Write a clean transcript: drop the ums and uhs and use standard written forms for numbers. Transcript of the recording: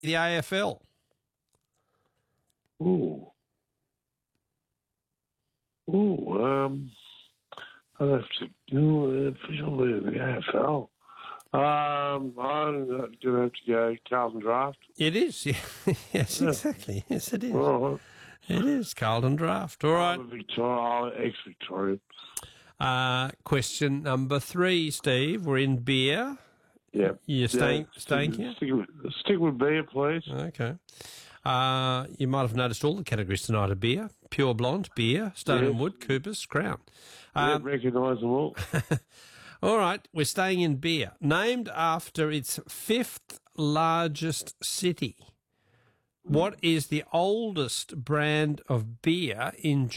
The AFL. Ooh. I'd have to do officially the AFL. I'm going to have to go Carlton Draft. It is, yeah. Yes, exactly. Yes, it is. All right. It is Carlton Draft. All right. Ex-Victoria. Question number 3, Steve. We're in beer. Yeah. You're staying here? Stick with beer, please. Okay. You might have noticed all the categories tonight are beer. Pure Blonde, beer, Stone and Wood, Coopers, Crown. Recognise them all. All right, we're staying in beer. Named after its 5th largest city. What is the oldest brand of beer in